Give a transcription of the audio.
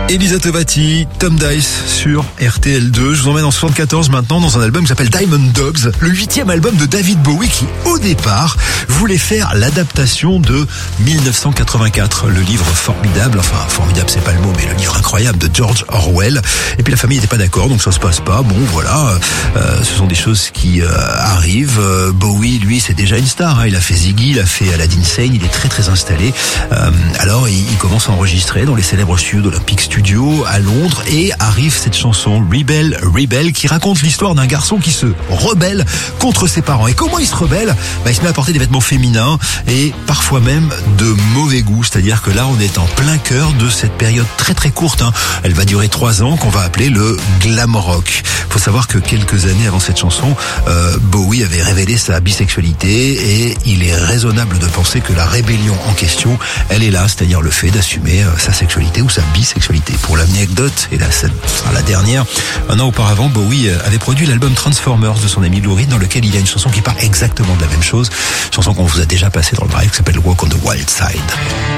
Elisa Tovati, Tom Dice sur RTL2. Je vous emmène en 74 maintenant dans un album qui s'appelle Diamond Dogs, le 8e album de David Bowie qui, au départ, voulait faire l'adaptation de 1984, le livre formidable, enfin formidable c'est pas le mot, mais le livre incroyable de George Orwell. Et puis la famille n'était pas d'accord, donc ça se passe pas. Bon voilà, ce sont des choses qui arrivent. Bowie, lui, c'est déjà une star, hein. Il a fait Ziggy, il a fait Aladdin Sane, il est très très installé. Alors il commence à enregistrer dans les célèbres studios d'Olympic Studio à Londres et arrive cette chanson Rebel qui raconte l'histoire d'un garçon qui se rebelle contre ses parents. Et comment il se rebelle ? Il se met à porter des vêtements féminins et parfois même de mauvais goût. C'est-à-dire que là on est en plein cœur de cette période très très courte, hein. Elle va durer 3 ans, qu'on va appeler le glam rock. Faut savoir que quelques années avant cette chanson, Bowie avait révélé sa bisexualité et il est raisonnable de penser que la rébellion en question, elle est là, c'est-à-dire le fait d'assumer sa sexualité ou sa bisexualité. Pour l'anecdote, et là ça sera la dernière, un an auparavant, Bowie avait produit l'album Transformers de son ami Lou Reed, dans lequel il y a une chanson qui parle exactement de la même chose, chanson qu'on vous a déjà passée dans le drive, qui s'appelle Walk on the Wild Side.